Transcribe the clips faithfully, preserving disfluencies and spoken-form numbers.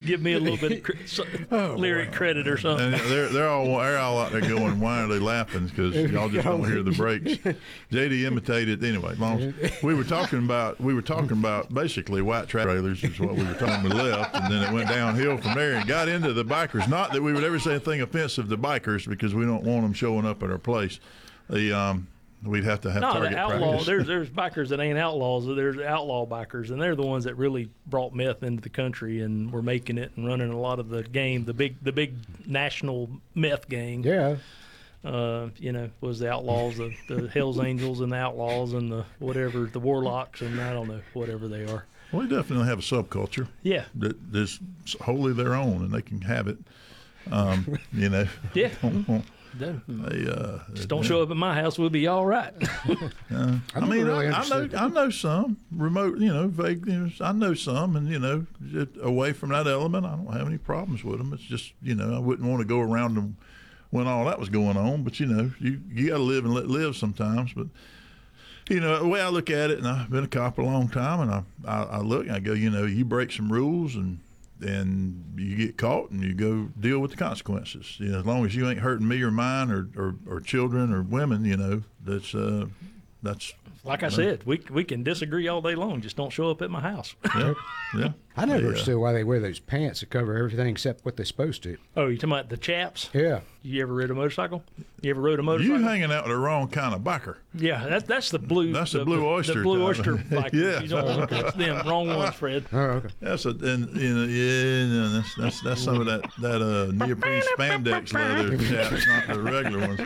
give me a little bit of cre- so, oh, lyric wow. credit or something. And they're they're all they're all out there going, why are they laughing? Because y'all just don't hear the breaks. J D imitated anyway. Long, we were talking about we were talking about basically white trailers is what we were talking. We left, and then it went downhill from there and got into the bikers. Not that we would ever say anything offensive to bikers because we don't want them showing up at our place. The um. We'd have to have no, target the outlaw. practice. There's there's bikers that ain't outlaws. There's outlaw bikers, and they're the ones that really brought meth into the country and were making it and running a lot of the game. The big the big national meth gang. Yeah. Uh, you know, was the outlaws, the, the Hells Angels, and the outlaws, and the whatever, the warlocks, and I don't know, whatever they are. Well, we definitely have a subculture. Yeah. That is wholly their own, and they can have it. Um, you know. Yeah. They, uh, Just don't show up at my house. We'll be all right. uh, I, I mean, really I, I know, I know some remote, you know, vague. You know, I know some, and you know, away from that element, I don't have any problems with them. It's just, you know, I wouldn't want to go around them when all that was going on. But you know, you you got to live and let live sometimes. But you know, the way I look at it, and I've been a cop a long time, and I I, I look and I go, you know, you break some rules and. And you get caught, and you go deal with the consequences. You know, as long as you ain't hurting me or mine or, or, or children or women, you know, that's uh, that's. Like I uh, said, we we can disagree all day long. Just don't show up at my house. Yeah, yeah. I never yeah. understood why they wear those pants that cover everything except what they're supposed to. Oh, you talking about the chaps? Yeah. You ever rode a motorcycle? You ever rode a motorcycle? You hanging out with the wrong kind of biker. Yeah, that's that's the blue. That's the, the blue oyster. The blue type. oyster bikers. Yeah, you don't want that's them wrong ones, Fred. Oh, okay. That's a and you know yeah, yeah that's that's that's some of that that uh neoprene spandex leather chaps, not the regular ones.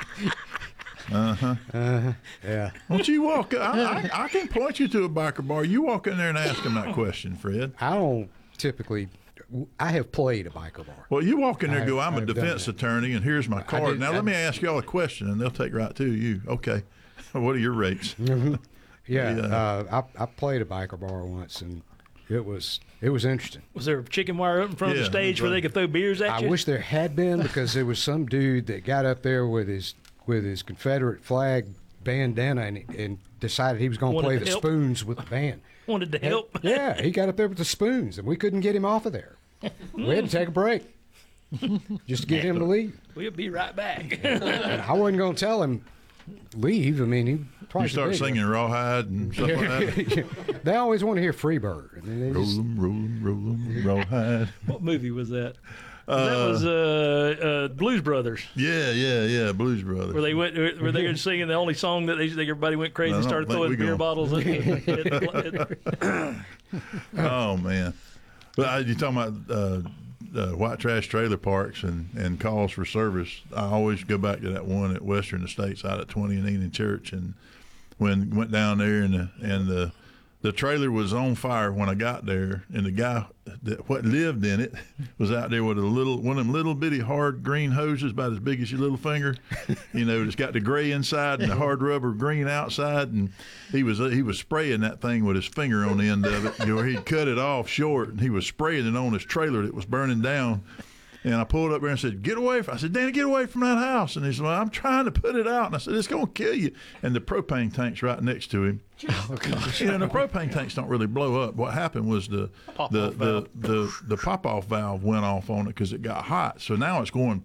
Uh huh. Uh huh. Yeah. Don't you walk? I, I, I can point you to a biker bar. You walk in there and ask them that question, Fred. I don't typically. I have played a biker bar. Well, you walk in there and go, I'm I've a defense attorney, and here's my card. did, now, I, let me ask y'all a question, and they'll take right to you. Okay. What are your rates? Mm-hmm. Yeah. yeah. Uh, I, I played a biker bar once, and it was it was interesting. Was there a chicken wire up in front yeah, of the stage where right. they could throw beers at I you? I wish there had been, because there was some dude that got up there with his with his Confederate flag bandana and, and decided he was going to play the help. spoons with the band. Wanted to help. Yeah, he got up there with the spoons, and we couldn't get him off of there. We had to take a break just to get him to leave. We'll be right back. And I wasn't going to tell him leave. I mean, he probably You start singing Rawhide and stuff like that. They always want to hear Freebird. I mean, they roll just, 'em, roll 'em, roll 'em, Rawhide. What movie was that? Uh, that was uh, uh, Blues Brothers. Yeah, yeah, yeah, Blues Brothers. Where they went, where they were singing the only song that they, everybody went crazy I and don't started think throwing we beer gonna- bottles at the, at the Oh man! But uh, you talking about uh, uh, white trash trailer parks and, and calls for service? I always go back to that one at Western Estates out at twentieth and Enon Church, and when went down there and the, and the the trailer was on fire when I got there, and the guy that what lived in it was out there with a little one of them little bitty hard green hoses about as big as your little finger. You know, it's got the gray inside and the hard rubber green outside, and he was he was spraying that thing with his finger on the end of it. You know, he'd cut it off short, and he was spraying it on his trailer that was burning down. And I pulled up there and said, get away from, I said, Danny, get away from that house. And he said, well, I'm trying to put it out. And I said, it's going to kill you. And the propane tank's right next to him. oh, gosh. You know, the propane tanks don't really blow up. What happened was the the, the, the, the pop-off valve went off on it because it got hot. So now it's going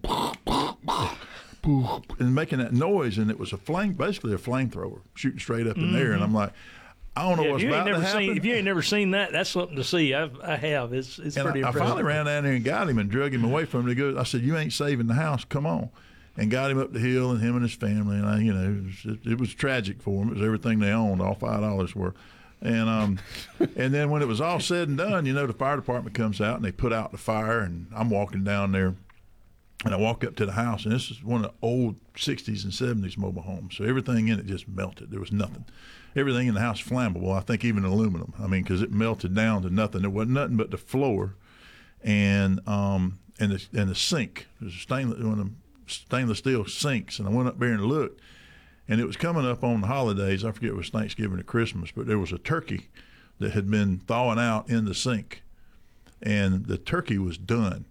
and making that noise, and it was a flame, basically a flamethrower shooting straight up in mm-hmm. there. And I'm like, I don't know yeah, what's if you about ain't never to happen. seen, if you ain't never seen that, that's something to see. I've, I have. It's it's and pretty I, I impressive. finally ran down there and got him and drug him away from him. He goes, I said, you ain't saving the house. Come on. And got him up the hill, and him and his family. And, I, you know, it was, it, it was tragic for him. It was everything they owned, all five dollars worth. And um, and then when it was all said and done, you know, the fire department comes out, and they put out the fire. And I'm walking down there. And I walk up to the house, and this is one of the old sixties and seventies mobile homes. So everything in it just melted. There was nothing. Everything in the house flammable, I think even aluminum. I mean, because it melted down to nothing. There wasn't nothing but the floor and um, and, the, and the sink. There's a stainless, one of them stainless steel sinks. And I went up there and looked, and it was coming up on the holidays. I forget if it was Thanksgiving or Christmas, but there was a turkey that had been thawing out in the sink. And the turkey was done.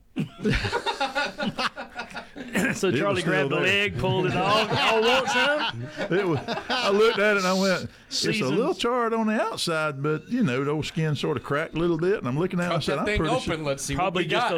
So Charlie grabbed the leg, pulled it off. Y'all want some? It was, I looked at it and I went, Seasons. it's a little charred on the outside, but, you know, the old skin sort of cracked a little bit. And I'm looking at it and I Cut said, that I'm thing pretty open. sure. Let's see Probably what we just got. a